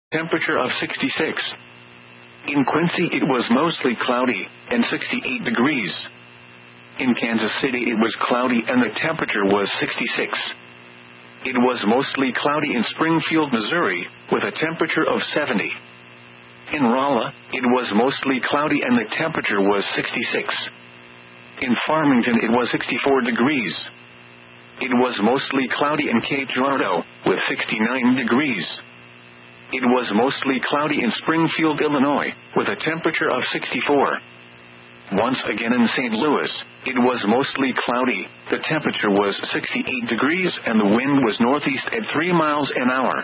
temperature of 66. In Quincy it was mostly cloudy, and 68 degrees. In Kansas City it was cloudy and the temperature was 66. It was mostly cloudy in Springfield, Missouri, with a temperature of 70. In Rolla, it was mostly cloudy and the temperature was 66. In Farmington it was 64 degrees. It was mostly cloudy in Cape Girardeau, with 69 degrees. It was mostly cloudy in Springfield, Illinois, with a temperature of 64. Once again in St. Louis, it was mostly cloudy, the temperature was 68 degrees and the wind was northeast at 3 miles an hour.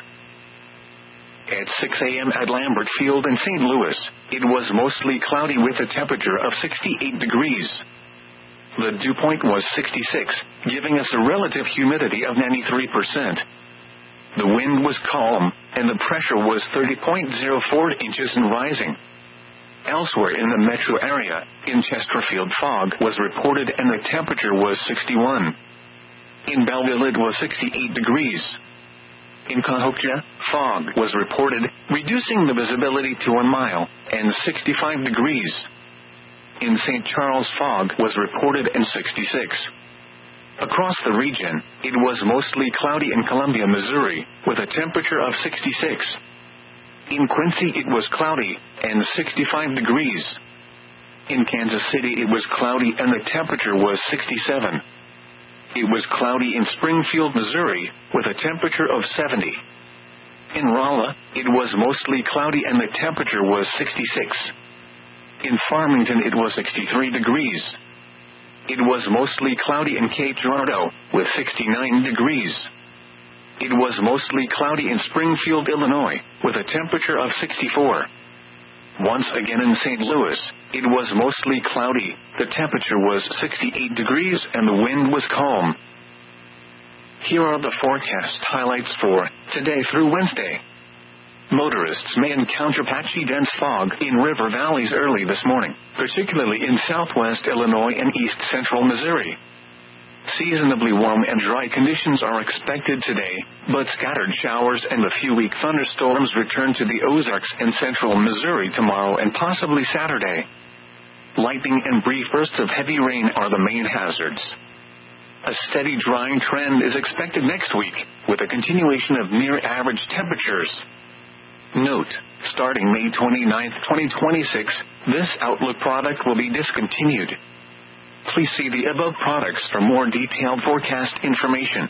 At 6 a.m. at Lambert Field in St. Louis, it was mostly cloudy with a temperature of 68 degrees. The dew point was 66, giving us a relative humidity of 93%. The wind was calm, and the pressure was 30.04 inches and rising. Elsewhere in the metro area, in Chesterfield fog was reported and the temperature was 61. In Belleville it was 68 degrees. In Cahokia, fog was reported, reducing the visibility to 1 mile, and 65 degrees. In St. Charles fog was reported and 66. Across the region, it was mostly cloudy in Columbia, Missouri, with a temperature of 66. In Quincy it was cloudy, and 65 degrees. In Kansas City it was cloudy and the temperature was 67. It was cloudy in Springfield, Missouri, with a temperature of 70. In Rolla, it was mostly cloudy and the temperature was 66. In Farmington it was 63 degrees. It was mostly cloudy in Cape Girardeau, with 69 degrees. It was mostly cloudy in Springfield, Illinois, with a temperature of 64. Once again in St. Louis, it was mostly cloudy, the temperature was 68 degrees and the wind was calm. Here are the forecast highlights for today through Wednesday. Motorists may encounter patchy dense fog in river valleys early this morning, particularly in southwest Illinois and east central Missouri. Seasonably warm and dry conditions are expected today, but scattered showers and a few weak thunderstorms return to the Ozarks and central Missouri tomorrow and possibly Saturday. Lightning and brief bursts of heavy rain are the main hazards. A steady drying trend is expected next week, with a continuation of near-average temperatures. Note, starting May 29, 2026, this Outlook product will be discontinued. Please see the above products for more detailed forecast information.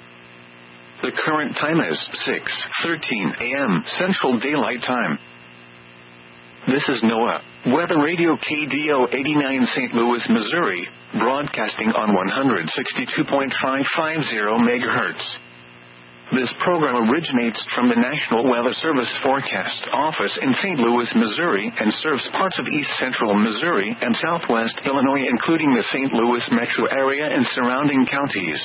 The current time is 6:13 a.m. Central Daylight Time. This is NOAA Weather Radio KDO 89 St. Louis, Missouri, broadcasting on 162.550 MHz. This program originates from the National Weather Service Forecast Office in St. Louis, Missouri, and serves parts of east central Missouri and southwest Illinois, including the St. Louis metro area and surrounding counties.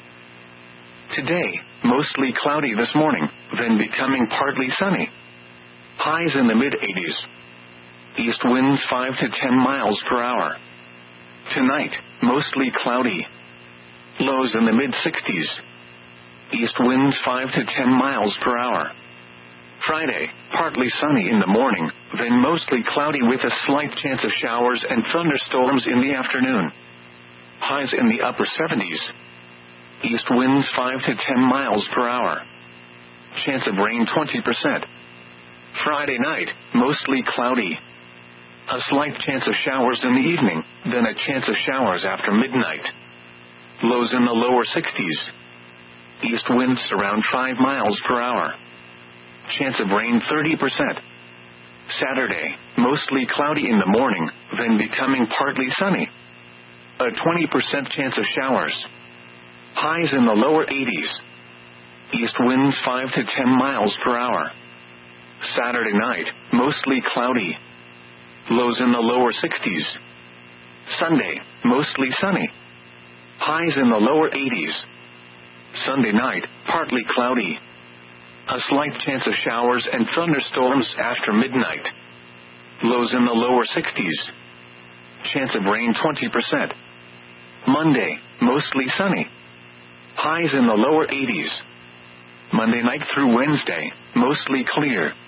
Today, mostly cloudy this morning, then becoming partly sunny. Highs in the mid-80s. East winds 5 to 10 miles per hour. Tonight, mostly cloudy. Lows in the mid-60s. East winds 5 to 10 miles per hour. Friday, partly sunny in the morning, then mostly cloudy with a slight chance of showers and thunderstorms in the afternoon. Highs in the upper 70s. East winds 5 to 10 miles per hour. Chance of rain 20%. Friday night, mostly cloudy. A slight chance of showers in the evening, then a chance of showers after midnight. Lows in the lower 60s. East winds around 5 miles per hour. Chance of rain 30%. Saturday, mostly cloudy in the morning, then becoming partly sunny. A 20% chance of showers. Highs in the lower 80s. East winds 5 to 10 miles per hour. Saturday night, mostly cloudy. Lows in the lower 60s. Sunday, mostly sunny. Highs in the lower 80s. Sunday night, partly cloudy. A slight chance of showers and thunderstorms after midnight. Lows in the lower 60s. Chance of rain 20%. Monday, mostly sunny. Highs in the lower 80s. Monday night through Wednesday, mostly clear.